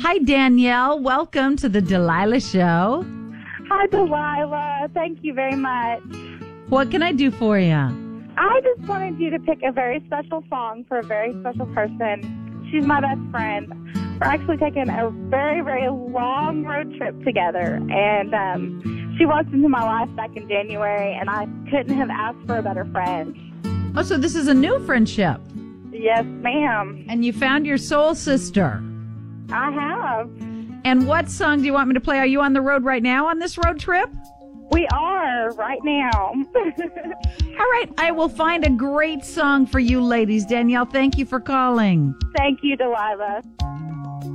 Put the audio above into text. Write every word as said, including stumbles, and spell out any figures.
Hi, Danielle. Welcome to the Delilah Show. Hi, Delilah. Thank you very much. What can I do for you? I just wanted you to pick a very special song for a very special person. She's my best friend. We're actually taking a very, very long road trip together, and um, she walked into my life back in January, and I couldn't have asked for a better friend. Oh, so this is a new friendship. Yes, ma'am. And you found your soul sister. I have. And what song do you want me to play? Are you on the road right now on this road trip? We are right now. All right. I will find a great song for you ladies. Danielle, thank you for calling. Thank you, Delilah.